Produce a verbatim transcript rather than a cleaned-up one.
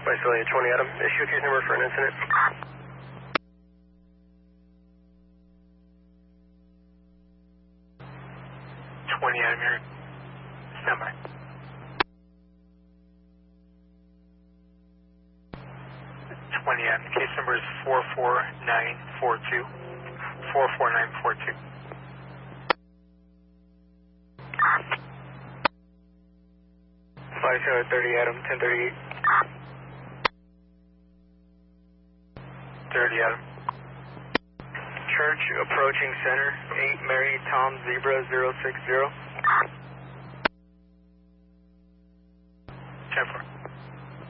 Visalia twenty Adam, issue a case number for an incident. twenty Adam here. Stand by. twenty Adam, case number is four four nine four two. four four nine four two. Visalia thirty Adam, ten thirty-eight. thirty Adam. Church approaching center, eight Mary Tom Zebra zero six zero.